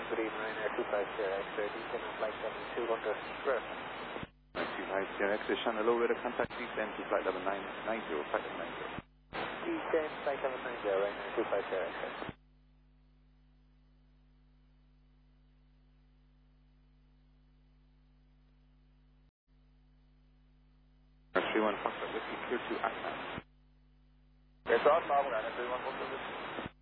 good evening, Ryanair 25 Sierra X-ray, descend on flight 72 under square. 25 Sierra X-ray, Channel low radar contact, descend to flight level 990, flight level 90. Descend flight level 90, Ryanair 25 Sierra X-ray. 31 Foxtrot, whiskey, clear to Accra. Yes, all normal, Ryanair 31 Foxtrot.